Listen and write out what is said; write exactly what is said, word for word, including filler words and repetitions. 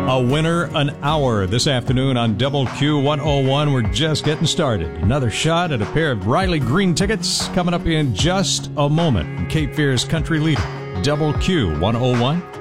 A winner an hour this afternoon on Double Q one oh one. We're just getting started. Another shot at a pair of Riley Green tickets coming up in just a moment. Cape Fear's country leader, Double Q one oh one.